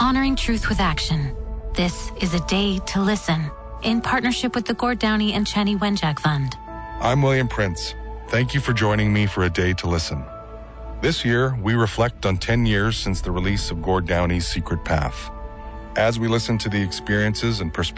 honoring truth with action. This is A Day to Listen, in partnership with the Gord Downey and Chenny Wenjack Fund. I'm William Prince. Thank you for joining me for A Day to Listen. This year, we reflect on 10 years since the release of Gord Downey's Secret Path. As we listen to the experiences and perspectives